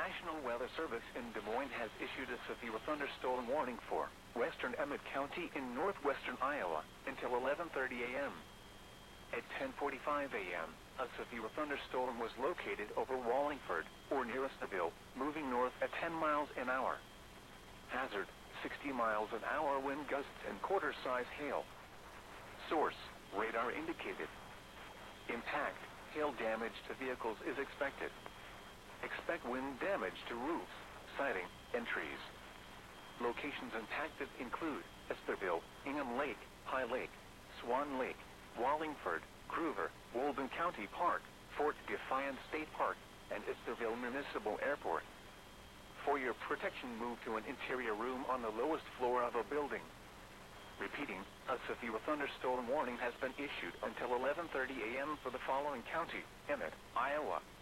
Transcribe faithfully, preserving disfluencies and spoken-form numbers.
National Weather Service in Des Moines has issued a severe thunderstorm warning for western Emmett County in northwestern Iowa until eleven thirty a m At ten forty-five a m, a severe thunderstorm was located over Wallingford, or near Estiville, moving north at ten miles an hour. Hazard, sixty miles an hour wind gusts and quarter-size hail. Source, radar indicated. Impact, hail damage to vehicles is expected. Expect wind damage to roofs, siding, and trees. Locations impacted include Estiville, Ingham Lake, High Lake, Swan Lake, Wallingford, Groover, Walden County Park, Fort Defiance State Park, and Estiville Municipal Airport. For your protection, move to an interior room on the lowest floor of a building. Repeating, a severe thunderstorm warning has been issued until eleven thirty a m for the following county: Emmett, Iowa,